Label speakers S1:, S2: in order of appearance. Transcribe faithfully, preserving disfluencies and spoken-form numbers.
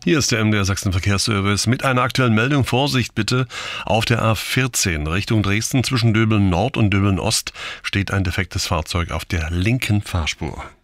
S1: Hier ist der M D R Sachsen Verkehrsservice mit einer aktuellen Meldung. Vorsicht bitte, auf der A vierzehn Richtung Dresden zwischen Döbeln Nord und Döbeln Ost steht ein defektes Fahrzeug auf der linken Fahrspur.